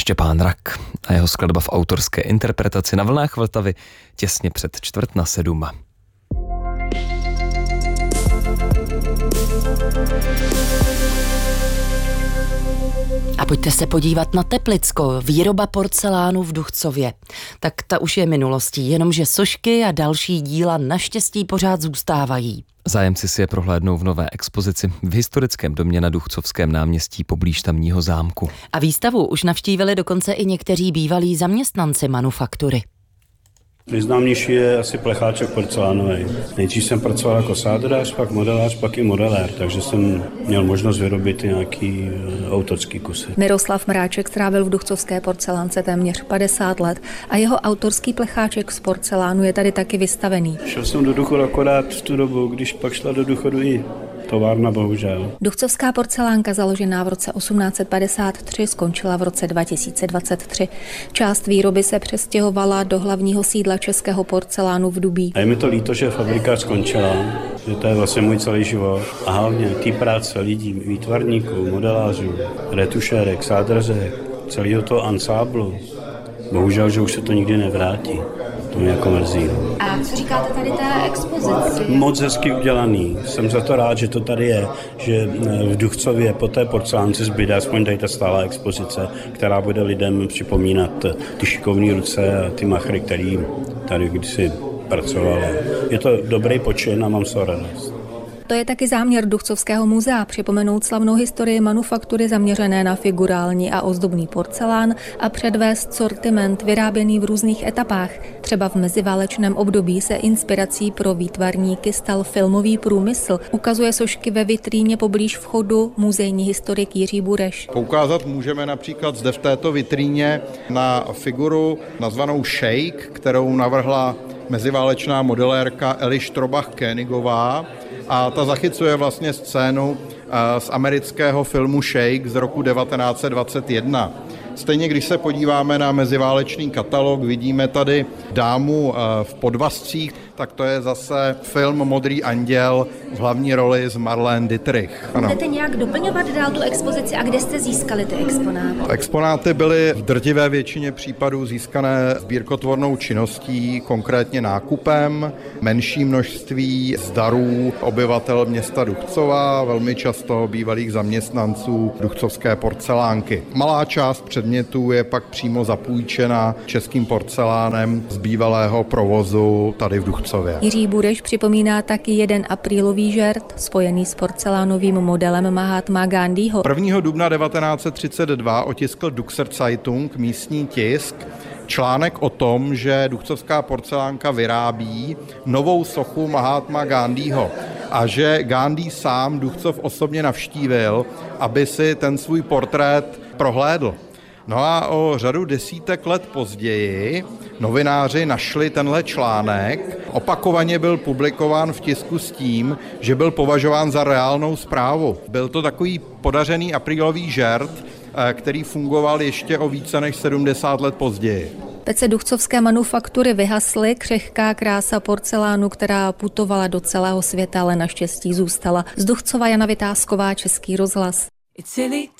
Štěpán Rak a jeho skladba v autorské interpretaci na vlnách Vltavy těsně před 6:45. A pojďte se podívat na Teplicko, výroba porcelánu v Duchcově. Tak ta už je minulostí, jenomže sošky a další díla naštěstí pořád zůstávají. Zájemci si je prohlédnou v nové expozici v historickém domě na Duchcovském náměstí poblíž tamního zámku. A výstavu už navštívili dokonce i někteří bývalí zaměstnanci manufaktury. Nejznámější je asi plecháček porcelánový. Nejdřív jsem pracoval jako sádorář, pak modelář, pak i modelér, takže jsem měl možnost vyrobit i nějaký autorský kusy. Miroslav Mráček strávil v duchcovské porcelánce téměř 50 let a jeho autorský plecháček z porcelánu je tady taky vystavený. Šel jsem do důchodu akorát v tu dobu, když pak šla do důchodu i továrna, bohužel. Duchcovská porcelánka, založená v roce 1853, skončila v roce 2023. Část výroby se přestěhovala do hlavního sídla českého porcelánu v Dubí. A je mi to líto, že fabrika skončila, že to je vlastně můj celý život. A hlavně té práce lidí, výtvarníků, modelářů, retušérek, sádržek, celého toho ansáblu. Bohužel, že už se to nikdy nevrátí. To mě jako mrzí. A co říkáte tady té expozici? Moc hezky udělaný. Jsem za to rád, že to tady je, že v Duchcově po té porcelánce zbyde aspoň tady ta stálá expozice, která bude lidem připomínat ty šikovné ruce a ty machry, který tady kdysi pracovali. Je to dobrý počin a mám z toho radost. To je taky záměr Duchcovského muzea připomenout slavnou historii manufaktury zaměřené na figurální a ozdobný porcelán a předvést sortiment vyráběný v různých etapách. Třeba v meziválečném období se inspirací pro výtvarníky stal filmový průmysl. Ukazuje sošky ve vitríně poblíž vchodu muzejní historik Jiří Bureš. Poukázat můžeme například zde v této vitríně na figuru nazvanou Shake, kterou navrhla meziválečná modelérka Eli Strobach-Koenigová. A ta zachycuje vlastně scénu z amerického filmu Shake z roku 1921. Stejně když se podíváme na meziválečný katalog, vidíme tady dámu v podvazcích, tak to je zase film Modrý anděl v hlavní roli s Marlene Dietrich. Budete nějak doplňovat dál tu expozici a kde jste získali ty exponáty? Exponáty byly v drtivé většině případů získané sbírkotvornou činností, konkrétně nákupem, menší množství z darů obyvatel města Duchcova, velmi často bývalých zaměstnanců duchcovské porcelánky. Malá část předmětů je pak přímo zapůjčena českým porcelánem z bývalého provozu tady v Duchcově. Jiří Bureš připomíná taky jeden aprílový žert spojený s porcelánovým modelem Mahatma Gandhiho. 1. dubna 1932 otiskl Duxer Zeitung, místní tisk, článek o tom, že duchcovská porcelánka vyrábí novou sochu Mahatma Gandhiho a že Gandhi sám Duchcov osobně navštívil, aby si ten svůj portrét prohlédl. No a o řadu desítek let později novináři našli tenhle článek. Opakovaně byl publikován v tisku s tím, že byl považován za reálnou zprávu. Byl to takový podařený aprílový žert, který fungoval ještě o více než 70 let později. Pece duchcovské manufaktury vyhasly, křehká krása porcelánu, která putovala do celého světa, ale naštěstí zůstala. Z Duchcova Jana Vytázková, Český rozhlas.